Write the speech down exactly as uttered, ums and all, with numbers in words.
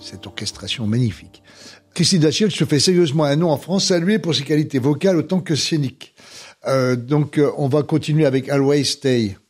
cette orchestration magnifique. Christine Dachiel se fait sérieusement un nom en France, saluée pour ses qualités vocales autant que scéniques. Euh, donc, euh, on va continuer avec Always Stay.